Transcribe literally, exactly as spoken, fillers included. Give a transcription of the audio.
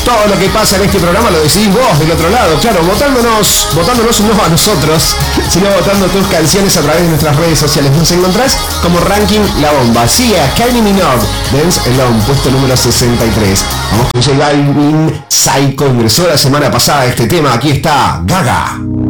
Todo lo que pasa en este programa lo decidís vos del otro lado, claro, votándonos, votándonos no a nosotros, sino votando tus canciones a través de nuestras redes sociales. Nos encontrás como Ranking La Bomba. Sigue a Kylie Minogue, Dance Alone, puesto número sesenta y tres. Vamos con J Balvin, Psycho, ingresó la semana pasada este tema. Aquí está Gaga.